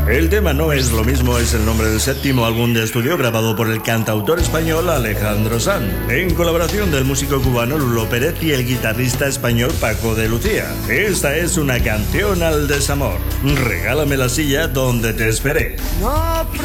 El tema No es lo mismo es el nombre del séptimo álbum de estudio grabado por el cantautor español Alejandro Sanz, en colaboración del músico cubano Lulo Pérez y el guitarrista español Paco de Lucía. Esta es una canción al desamor. Regálame la silla donde te esperé. No